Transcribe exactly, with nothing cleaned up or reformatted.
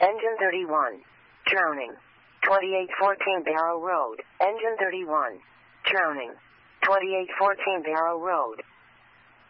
Engine thirty-one. Drowning. twenty-eight fourteen Barrow Road. Engine thirty-one. Drowning. twenty-eight fourteen Barrow Road.